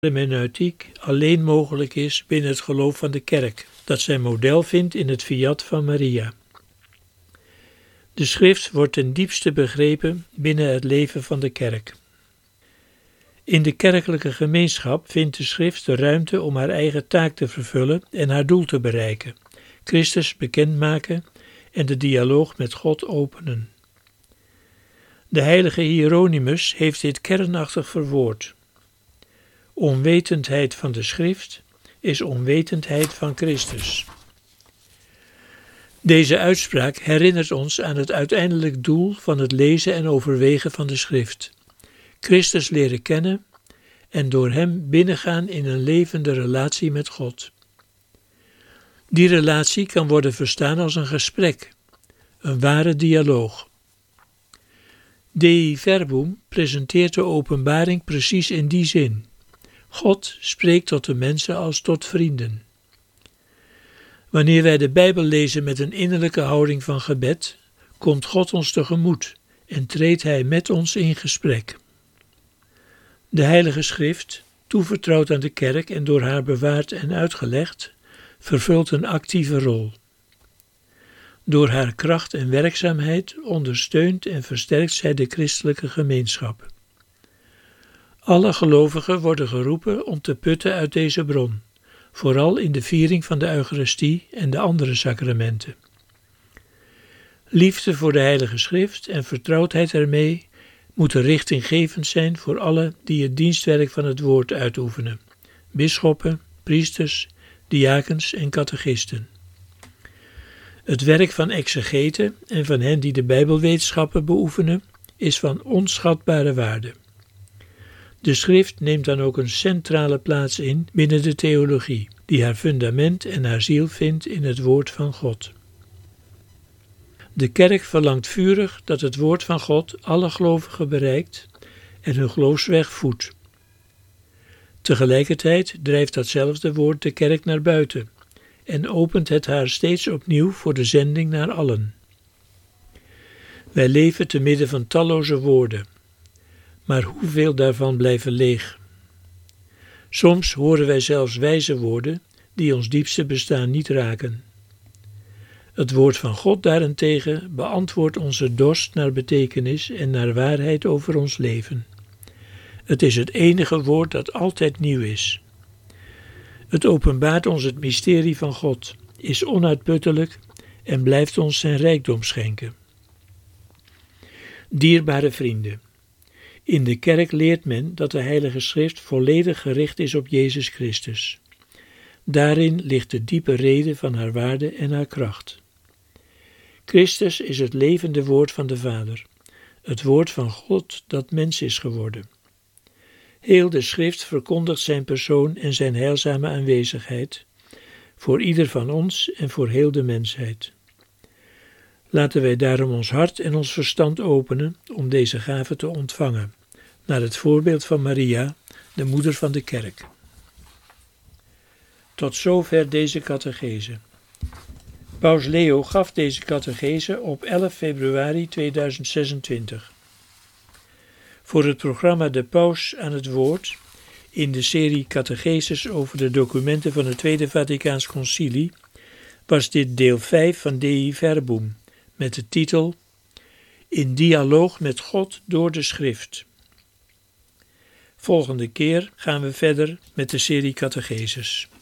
hermeneutiek alleen mogelijk is binnen het geloof van de kerk, dat zijn model vindt in het fiat van Maria. De schrift wordt ten diepste begrepen binnen het leven van de kerk. In de kerkelijke gemeenschap vindt de schrift de ruimte om haar eigen taak te vervullen en haar doel te bereiken, Christus bekendmaken en de dialoog met God openen. De heilige Hieronymus heeft dit kernachtig verwoord. Onwetendheid van de schrift is onwetendheid van Christus. Deze uitspraak herinnert ons aan het uiteindelijk doel van het lezen en overwegen van de schrift. Christus leren kennen en door hem binnengaan in een levende relatie met God. Die relatie kan worden verstaan als een gesprek, een ware dialoog. Dei Verbum presenteert de openbaring precies in die zin. God spreekt tot de mensen als tot vrienden. Wanneer wij de Bijbel lezen met een innerlijke houding van gebed, komt God ons tegemoet en treedt Hij met ons in gesprek. De Heilige Schrift, toevertrouwd aan de kerk en door haar bewaard en uitgelegd, vervult een actieve rol. Door haar kracht en werkzaamheid ondersteunt en versterkt zij de christelijke gemeenschap. Alle gelovigen worden geroepen om te putten uit deze bron, vooral in de viering van de Eucharistie en de andere sacramenten. Liefde voor de Heilige Schrift en vertrouwdheid ermee moeten richtinggevend zijn voor allen die het dienstwerk van het woord uitoefenen: bisschoppen, priesters, diakens en catechisten. Het werk van exegeten en van hen die de Bijbelwetenschappen beoefenen is van onschatbare waarde. De schrift neemt dan ook een centrale plaats in binnen de theologie, die haar fundament en haar ziel vindt in het woord van God. De kerk verlangt vurig dat het woord van God alle gelovigen bereikt en hun geloofsweg voedt. Tegelijkertijd drijft datzelfde woord de kerk naar buiten en opent het haar steeds opnieuw voor de zending naar allen. Wij leven te midden van talloze woorden, maar hoeveel daarvan blijven leeg? Soms horen wij zelfs wijze woorden die ons diepste bestaan niet raken. Het woord van God daarentegen beantwoordt onze dorst naar betekenis en naar waarheid over ons leven. Het is het enige woord dat altijd nieuw is. Het openbaart ons het mysterie van God, is onuitputtelijk en blijft ons zijn rijkdom schenken. Dierbare vrienden, in de kerk leert men dat de Heilige Schrift volledig gericht is op Jezus Christus. Daarin ligt de diepe reden van haar waarde en haar kracht. Christus is het levende woord van de Vader, het woord van God dat mens is geworden. Heel de schrift verkondigt zijn persoon en zijn heilzame aanwezigheid, voor ieder van ons en voor heel de mensheid. Laten wij daarom ons hart en ons verstand openen om deze gave te ontvangen, naar het voorbeeld van Maria, de moeder van de kerk. Tot zover deze catechese. Paus Leo gaf deze catechese op 11 februari 2026. Voor het programma De Paus aan het Woord, in de serie catecheses over de documenten van het Tweede Vaticaans Concilie, was dit deel 5 van Dei Verbum, met de titel In dialoog met God door de Schrift. Volgende keer gaan we verder met de serie catecheses.